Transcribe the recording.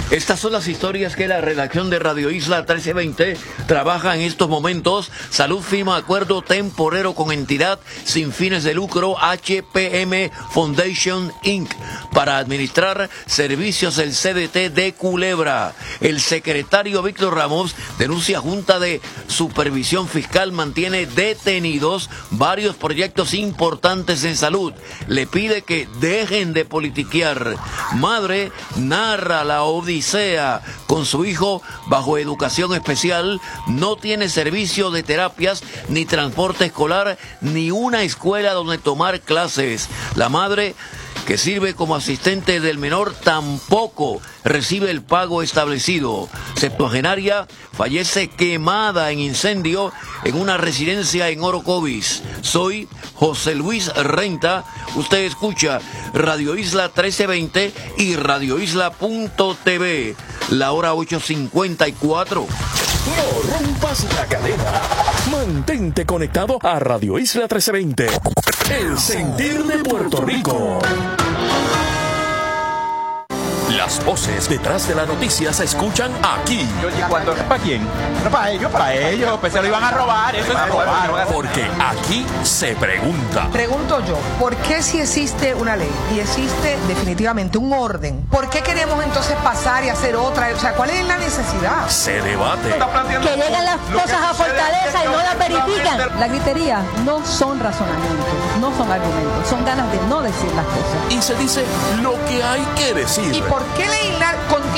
Estas son las historias que la redacción de Radio Isla 1320 trabaja en estos momentos. Salud firma acuerdo temporero con entidad sin fines de lucro HPM Foundation Inc. para administrar servicios del CDT de Culebra. El secretario Víctor Ramos denuncia Junta de Supervisión Fiscal mantiene detenidos varios proyectos importantes en salud. Le pide que dejen de politiquear. Madre narra la odisea con su hijo bajo educación especial, no tiene servicio de terapias, ni transporte escolar, ni una escuela donde tomar clases. La madre, que sirve como asistente del menor, tampoco recibe el pago establecido. Septuagenaria fallece quemada en incendio en una residencia en Orocovis. Soy José Luis Renta. Usted escucha Radio Isla 1320 y radioisla.tv. La hora 8:54. No rompas la cadena. Mantente conectado a Radio Isla 1320. El sentir de Puerto Rico. Las voces detrás de la noticia se escuchan aquí. ¿Para quién? No, para ellos, pues se lo iban a robar, eso es robar. Porque aquí se pregunta. Pregunto yo, ¿por qué si existe una ley y existe definitivamente un orden, por qué queremos entonces pasar y hacer otra? O sea, ¿cuál es la necesidad? Se debate. Que llegan las cosas a Fortaleza y no las verifican. La gritería no son razonamientos, no son argumentos, son ganas de no decir las cosas. Y se dice lo que hay que decir. ¿Y por qué legislar con